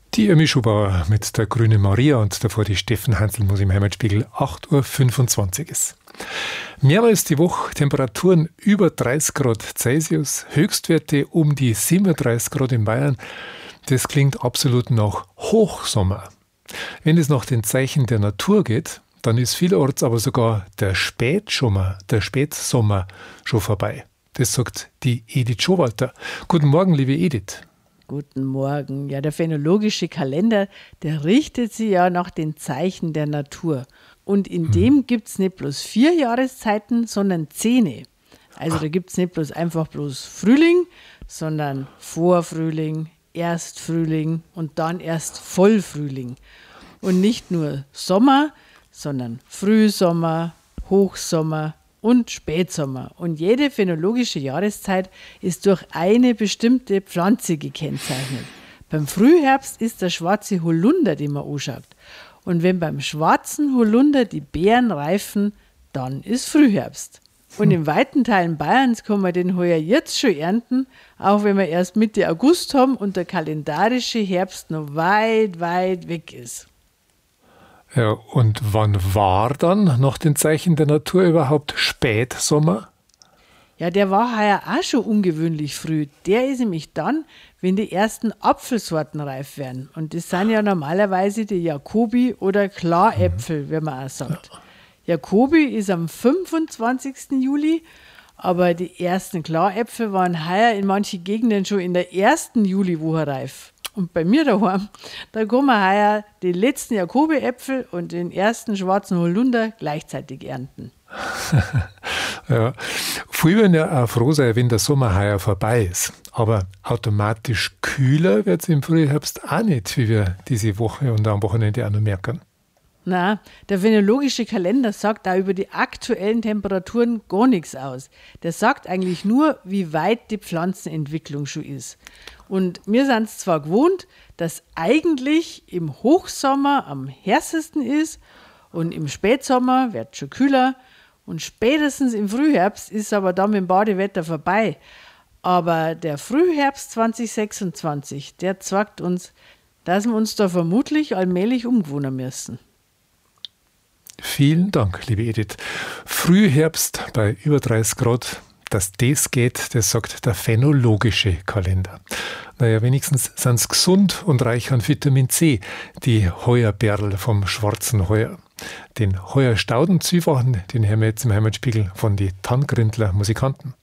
Die Emmy Schubauer mit der Grünen Maria und davor die Steffen Hansl muss im Heimatspiegel 8.25 Uhr ist. Mehrmals die Woche Temperaturen über 30 Grad Celsius, Höchstwerte um die 37 Grad in Bayern. Das klingt absolut nach Hochsommer. Wenn es nach den Zeichen der Natur geht, dann ist vielerorts aber sogar der Spätsommer schon vorbei. Das sagt die Edith Schowalter. Guten Morgen, liebe Edith. Guten Morgen. Ja, der phänologische Kalender, der richtet sich ja nach den Zeichen der Natur. Und in dem gibt es nicht bloß 4 Jahreszeiten, sondern 10. Also da gibt es nicht bloß Frühling, sondern Vorfrühling, Erstfrühling und dann erst Vollfrühling. Und nicht nur Sommer, sondern Frühsommer, Hochsommer und Spätsommer. Und jede phänologische Jahreszeit ist durch eine bestimmte Pflanze gekennzeichnet. Beim Frühherbst ist der schwarze Holunder, den man anschaut. Und wenn beim schwarzen Holunder die Beeren reifen, dann ist Frühherbst. Und in weiten Teilen Bayerns kann man den heuer jetzt schon ernten, auch wenn wir erst Mitte August haben und der kalendarische Herbst noch weit, weit weg ist. Ja, und wann war dann nach den Zeichen der Natur überhaupt Spätsommer? Ja, der war heuer auch schon ungewöhnlich früh. Der ist nämlich dann, wenn die ersten Apfelsorten reif werden. Und das sind ja normalerweise die Jacobi oder Klaräpfel, wie man auch sagt. Jacobi ist am 25. Juli, aber die ersten Klaräpfel waren heuer in manchen Gegenden schon in der ersten Juliwoche reif. Und bei mir daheim, da kann man heuer die letzten Jacobi-Äpfel und den ersten schwarzen Holunder gleichzeitig ernten. Ja, viele werden ja auch froh sein, wenn der Sommer heuer vorbei ist. Aber automatisch kühler wird es im Frühherbst auch nicht, wie wir diese Woche und am Wochenende auch noch merken. Na, der phänologische Kalender sagt da über die aktuellen Temperaturen gar nichts aus. Der sagt eigentlich nur, wie weit die Pflanzenentwicklung schon ist. Und wir sind es zwar gewohnt, dass eigentlich im Hochsommer am härtesten ist und im Spätsommer wird es schon kühler und spätestens im Frühherbst ist aber dann mit dem Badewetter vorbei. Aber der Frühherbst 2026, der zeigt uns, dass wir uns da vermutlich allmählich umgewöhnen müssen. Vielen Dank, liebe Edith. Frühherbst bei über 30 Grad, dass das geht, das sagt der phänologische Kalender. Naja, wenigstens sind sie gesund und reich an Vitamin C, die Heuerberl vom schwarzen Heuer. Den Heuerstauden-Zwiefachen, den hören wir jetzt im Heimatspiegel von die Tanngrindler Musikanten.